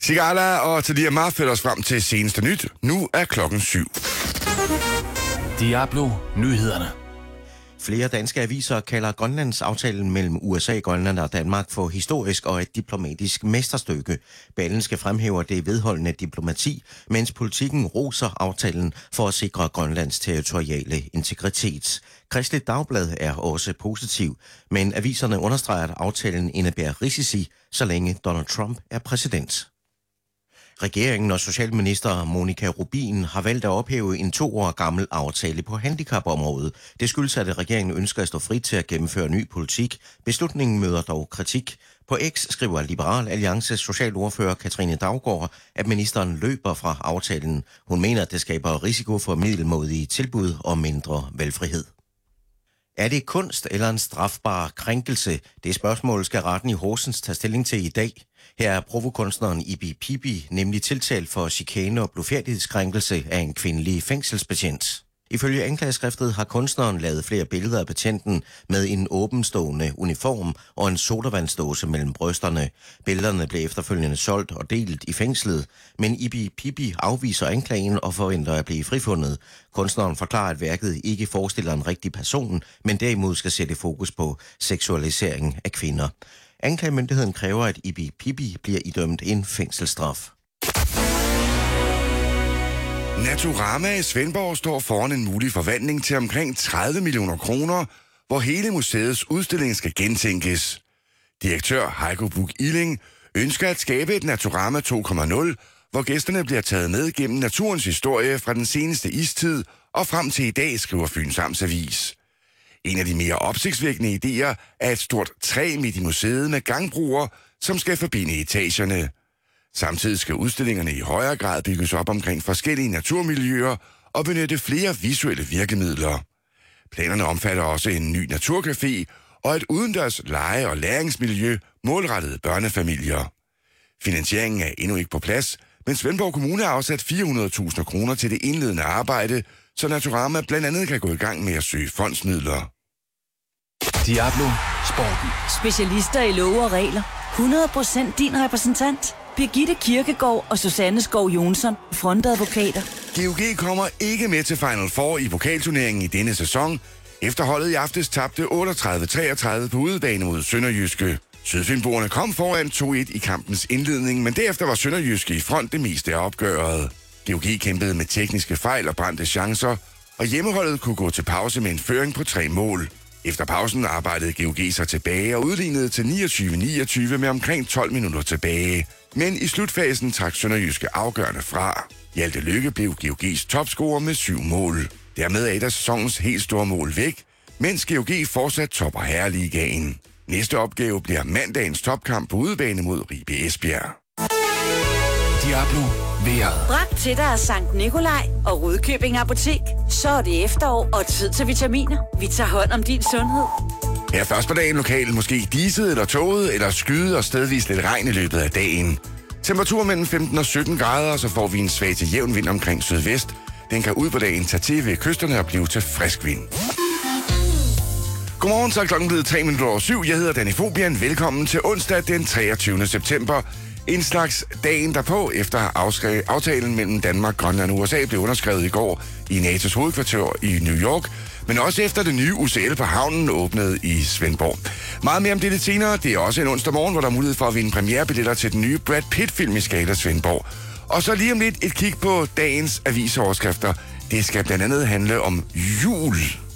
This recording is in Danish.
Sigala og Tadia Mar fører os frem til seneste nyt. Nu er klokken 7. Diablo Nyhederne. Flere danske aviser kalder Grønlands aftalen mellem USA, Grønland og Danmark for historisk og et diplomatisk mesterstykke. Berlingske fremhæver det vedholdende diplomati, mens Politikken roser aftalen for at sikre Grønlands territoriale integritet. Kristeligt Dagblad er også positiv, men aviserne understreger, at aftalen indebærer risici, så længe Donald Trump er præsident. Regeringen og socialminister Monica Rubin har valgt at ophæve en 2 år gammel aftale på handicapområdet. Det skyldes, at regeringen ønsker at stå frit til at gennemføre ny politik. Beslutningen møder dog kritik. På X skriver Liberal Alliances socialordfører Katrine Daugaard, at ministeren løber fra aftalen. Hun mener, at det skaber risiko for middelmådige tilbud og mindre valgfrihed. Er det kunst eller en strafbar krænkelse? Det spørgsmål skal retten i Horsens tage stilling til i dag. Her er provokunstneren Ibi Pibi nemlig tiltalt for chikane og blufærdighedskrænkelse af en kvindelig fængselsbetjent. Ifølge anklageskriftet har kunstneren lavet flere billeder af betjenten med en åbenstående uniform og en sodavandsdåse mellem brysterne. Billederne blev efterfølgende solgt og delt i fængslet, men Ibi Pibi afviser anklagen og forventer at blive frifundet. Kunstneren forklarer, at værket ikke forestiller en rigtig person, men derimod skal sætte fokus på seksualisering af kvinder. Anklagemyndigheden kræver, at Ibi Pibi bliver idømt en fængselsstraf. Naturama i Svendborg står foran en mulig forvandling til omkring 30 millioner kroner, hvor hele museets udstilling skal gentænkes. Direktør Heiko Buch-Illing ønsker at skabe et Naturama 2.0, hvor gæsterne bliver taget med gennem naturens historie fra den seneste istid og frem til i dag, skriver Fyns Amts Avis. En af de mere opsigtsvækkende idéer er et stort træ midt i museet med gangbroer, som skal forbinde etagerne. Samtidig skal udstillingerne i højere grad bygges op omkring forskellige naturmiljøer og benytte flere visuelle virkemidler. Planerne omfatter også en ny naturcafé og et udendørs lege- og læringsmiljø målrettet børnefamilier. Finansieringen er endnu ikke på plads, men Svendborg Kommune har afsat 400.000 kroner til det indledende arbejde, så Naturama blandt andet kan gå i gang med at søge fondsmidler. Diablo Sporten. Specialister i love og regler. 100% din repræsentant. Birgitte Kirkegaard og Susanne Skov Jonsson, frontadvokater. GOG kommer ikke med til Final Four i pokalturneringen i denne sæson. Efter holdet i aftes tabte 38-33 på udebane mod Sønderjyske. Sydfynboerne kom foran 2-1 i kampens indledning, men derefter var Sønderjyske i front det meste af opgøret. GOG kæmpede med tekniske fejl og brændte chancer, og hjemmeholdet kunne gå til pause med en føring på 3 mål. Efter pausen arbejdede GOG sig tilbage og udlignede til 29-29 med omkring 12 minutter tilbage. Men i slutfasen trak Sønderjyske afgørende fra. Hjalte Lykke blev GOG's topscorer med 7 mål. Dermed er et af sæsonens helt store mål væk, mens GOG fortsat topper herreligaen. Næste opgave bliver mandagens topkamp på udebane mod Ribe Esbjerg. Diablo Vejret. Bragt til dig af Sankt Nikolaj og Rudkøbing Apotek. Så er det efterår og tid til vitaminer. Vi tager hånd om din sundhed. Her først på dagen lokalt måske diset eller toget eller skyde og stedvis lidt regn i løbet af dagen. Temperatur mellem 15 og 17 grader, så får vi en svag til jævn vind omkring sydvest. Den kan ud på dagen tage til ved kysterne og blive til frisk vind. Godmorgen, så er klokken blevet 3 minutter over 7. Jeg hedder Danny Fobian. Velkommen til onsdag den 23. september. En slags dagen derpå, efter aftalen mellem Danmark, Grønland og USA blev underskrevet i går i NATO's hovedkvarter i New York, men også efter det nye UCL på havnen åbnede i Svendborg. Meget mere om det lidt senere. Det er også en onsdag morgen, hvor der er mulighed for at vinde premierebilletter til den nye Brad Pitt-film i Skala Svendborg. Og så lige om lidt et kig på dagens avisoverskrifter. Det skal blandt andet handle om jul.